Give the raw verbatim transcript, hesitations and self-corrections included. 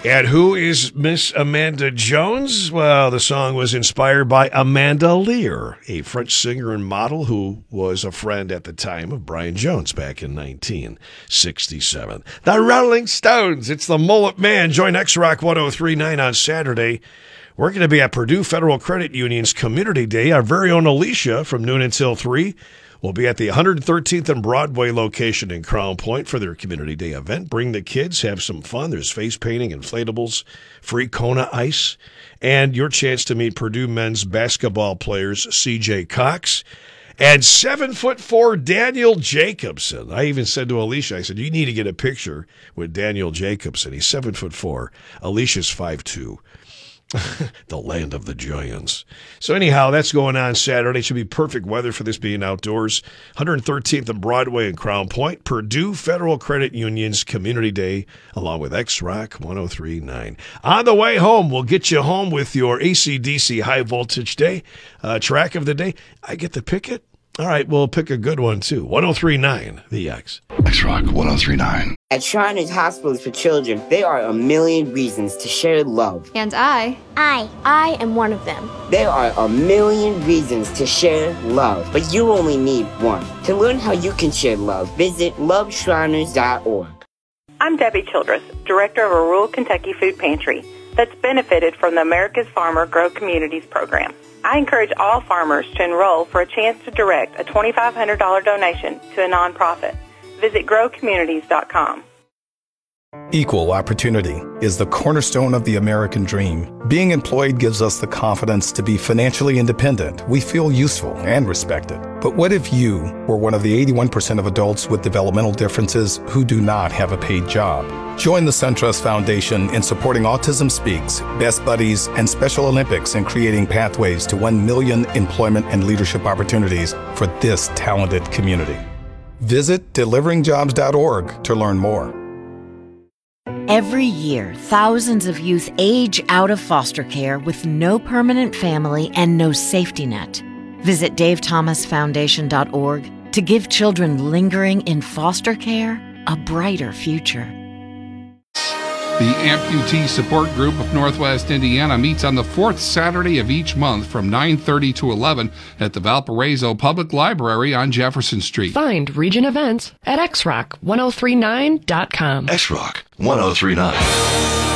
And who is Miss Amanda Jones? Well, the song was inspired by Amanda Lear, a French singer and model who was a friend at the time of Brian Jones back in nineteen sixty-seven. The Rolling Stones, it's the Mullet Man. Join X-Rock ten thirty-nine on Saturday. We're going to be at Purdue Federal Credit Union's Community Day. Our very own Alicia from noon until three will be at the one hundred thirteenth and Broadway location in Crown Point for their Community Day event. Bring the kids, have some fun. There's face painting, inflatables, free Kona ice, and your chance to meet Purdue men's basketball players C J Cox and seven foot four Daniel Jacobson. I even said to Alicia, I said, you need to get a picture with Daniel Jacobson. He's seven foot four. Alicia's five two. The land of the giants. So anyhow, that's going on Saturday. Should be perfect weather for this being outdoors. one hundred thirteenth and Broadway in Crown Point. Purdue Federal Credit Union's Community Day, along with X-Rock ten thirty-nine. On the way home, we'll get you home with your A C D C High Voltage Day. Uh, track of the day. I get to pick it? All right, we'll pick a good one, too. ten thirty-nine, The X. X-Rock ten thirty-nine. At Shriners Hospitals for Children, there are a million reasons to share love. And I, I, I am one of them. There are a million reasons to share love, but you only need one. To learn how you can share love, visit love shriners dot org. I'm Debbie Childress, director of a rural Kentucky food pantry that's benefited from the America's Farmer Grow Communities program. I encourage all farmers to enroll for a chance to direct a twenty-five hundred dollars donation to a nonprofit. Visit grow communities dot com. Equal opportunity is the cornerstone of the American dream. Being employed gives us the confidence to be financially independent. We feel useful and respected. But what if you were one of the eighty-one percent of adults with developmental differences who do not have a paid job? Join the SunTrust Foundation in supporting Autism Speaks, Best Buddies, and Special Olympics in creating pathways to one million employment and leadership opportunities for this talented community. Visit delivering jobs dot org to learn more. Every year, thousands of youth age out of foster care with no permanent family and no safety net. Visit dave thomas foundation dot org to give children lingering in foster care a brighter future. The Amputee Support Group of Northwest Indiana meets on the fourth Saturday of each month from nine thirty to eleven at the Valparaiso Public Library on Jefferson Street. Find region events at x rock ten thirty-nine dot com. X-Rock ten thirty-nine.